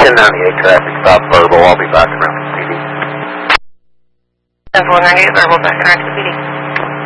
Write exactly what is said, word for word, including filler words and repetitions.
ten ninety-eight traffic stop verbal. I'll be back around to P D. ten four ninety-eight verbal back around to P D.